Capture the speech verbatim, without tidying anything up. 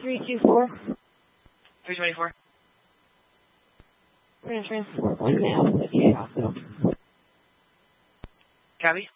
three two four. three twenty-four. We're going to transport one now to the V A hospital. Copy.